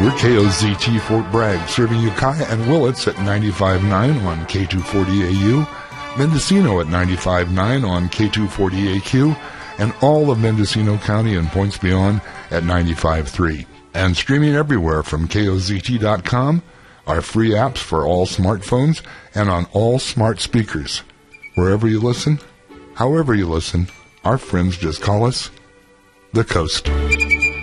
We're KOZT Fort Bragg, serving Ukiah and Willits at 95.9 on K240AU, Mendocino at 95.9 on K240AQ, and all of Mendocino County and points beyond at 95.3. And streaming everywhere from KOZT.com, our free apps for all smartphones and on all smart speakers. Wherever you listen, however you listen, our friends just call us The Coast.